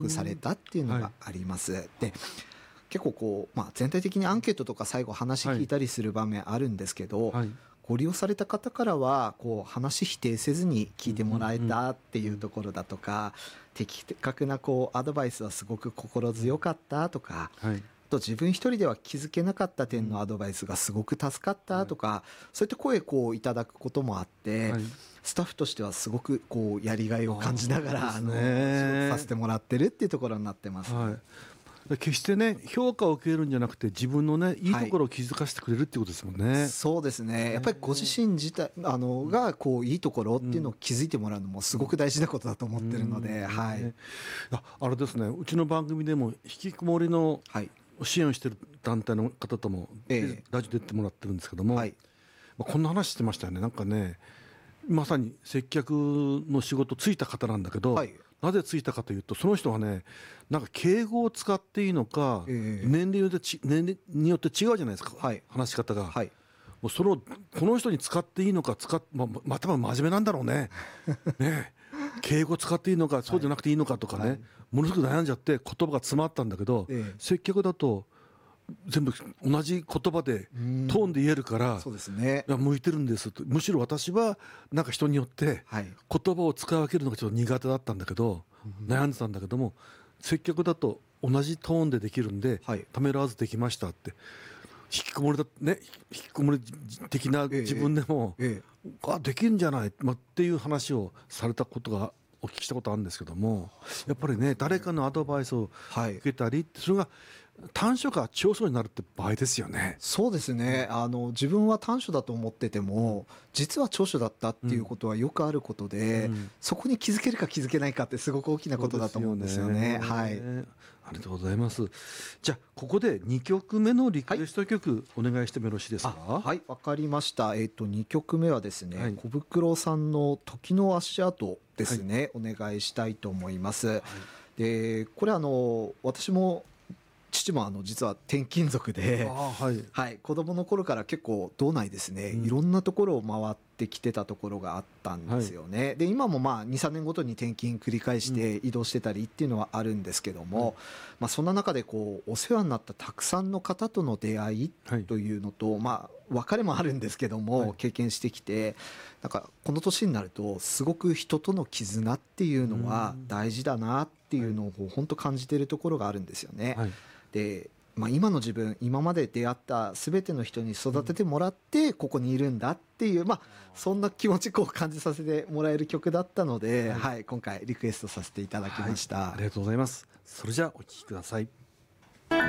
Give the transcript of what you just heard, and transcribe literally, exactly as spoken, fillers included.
されたっていうのがあります。はい、で結構こう、まあ、全体的にアンケートとか最後話聞いたりする場面あるんですけど、はいはい、ご利用された方からはこう話否定せずに聞いてもらえたっていうところだとか、的確なこうアドバイスはすごく心強かったとか、はい、と自分一人では気づけなかった点のアドバイスがすごく助かったとか、はい、そういった声こういただくこともあって、はい、スタッフとしてはすごくこうやりがいを感じながらあの仕事させてもらってるっていうところになってます、 はい、決してね評価を受けるんじゃなくて自分のねいいところを気づかせてくれるっていうことですもんね、はい、 そうですね。やっぱりご自身自体あのがこういいところっていうのを気づいてもらうのもすごく大事なことだと思ってるので、うん、はい、 あ, あれですね、うちの番組でも引きこもりの支援をしている団体の方とも、えー、ラジオ出てもらってるんですけども、はい、まあ、こんな話してましたよね。なんかねまさに接客の仕事ついた方なんだけど、はい、なぜついたかというとその人はねなんか敬語を使っていいのか、えー、年齢によってち年齢によって違うじゃないですか、はい、話し方が、はい、もうそのこの人に使っていいのか使っ、ままたま真面目なんだろうねね敬語使っていいのかそうじゃなくていいのかとかね、はい、ものすごく悩んじゃって言葉が詰まったんだけど、えー、接客だと全部同じ言葉でトーンで言えるから、そうですね、向いてるんですと。むしろ私はなんか人によって言葉を使い分けるのがちょっと苦手だったんだけど、悩んでたんだけども接客だと同じトーンでできるんで、はい、ためらわずできましたって。引きこもりだね引きこもり的な自分でも、ええええ、あできるんじゃない、ま、っていう話をされたことがお聞きしたことあるんですけども、やっぱりね誰かのアドバイスを受けたり、はい、それが短所か長所になるって場合ですよね。 そうですね。あの自分は短所だと思ってても実は長所だったっていうことはよくあることで、うん、そこに気づけるか気づけないかってすごく大きなことだと思うんですよね。はい、 ありがとうございます。じゃあここでにきょくめのリクエスト曲、はい、お願いしてもよろしいですか。 はい、わかりました。えっとにきょくめはですね、はい、小袋さんの時の足跡ですね、はい、お願いしたいと思います。はい、でこれあの私も父もあの実は転勤族で、はいはい、子供の頃から結構道内ですね、うん、いろんなところを回ってきてたところがあったんですよね。はい、で今もまあにさんねんごとに転勤繰り返して移動してたりっていうのはあるんですけども、うん、まあ、そんな中でこうお世話になったたくさんの方との出会いというのと、はい、まあ別れもあるんですけども、はい、経験してきてなんかこの年になるとすごく人との絆っていうのは大事だなっていうのを本当感じているところがあるんですよね。はい、でまあ、今の自分今まで出会った全ての人に育ててもらってここにいるんだっていう、まあ、そんな気持ちこう感じさせてもらえる曲だったので、はいはい、今回リクエストさせていただきました。 はい、ありがとうございます。それじゃあお聴きください。